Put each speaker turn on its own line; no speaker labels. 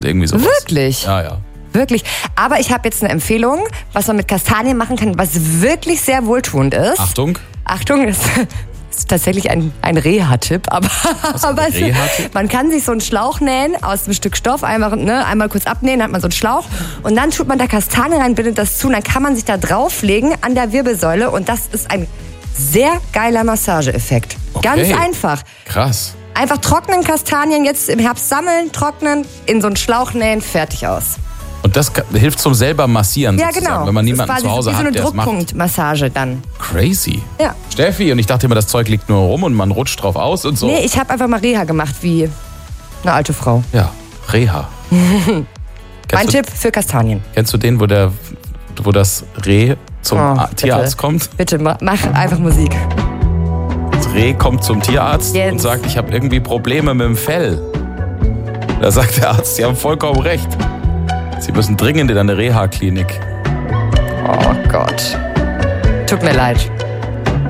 Irgendwie sowas.
Wirklich?
Ja.
Wirklich. Aber ich habe jetzt eine Empfehlung, was man mit Kastanien machen kann, was wirklich sehr wohltuend ist.
Achtung,
Das ist tatsächlich ein Reha-Tipp, aber man kann sich so einen Schlauch nähen aus einem Stück Stoff, einmal kurz abnähen, dann hat man so einen Schlauch und dann tut man da Kastanien rein, bindet das zu und dann kann man sich da drauflegen an der Wirbelsäule und das ist ein sehr geiler Massageeffekt.
Okay.
Ganz einfach.
Krass.
Einfach trocknen Kastanien jetzt im Herbst sammeln, trocknen, in so einen Schlauch nähen, fertig aus.
Und das hilft zum selber massieren
Ja,
sozusagen,
genau.
wenn man niemanden
das ist
zu Hause
wie
hat,
so eine
der es macht.
Druckpunktmassage dann.
Crazy.
Ja.
Steffi, und ich dachte immer, das Zeug liegt nur rum und man rutscht drauf aus und so.
Nee, ich habe einfach mal Reha gemacht wie eine alte Frau.
Ja, Reha.
Mein Tipp für Kastanien.
Kennst du den, wo das Reh zum Tierarzt kommt?
Bitte, mach einfach Musik.
Das Reh kommt zum Tierarzt
Jetzt.
und sagt, ich habe irgendwie Probleme mit dem Fell. Da sagt der Arzt, Sie haben vollkommen recht. Sie müssen dringend in eine Reha-Klinik.
Oh Gott. Tut mir leid.